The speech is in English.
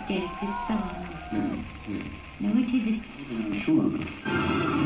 dead at this spell on themselves. Mm. Now, which is it? I'm sure of it.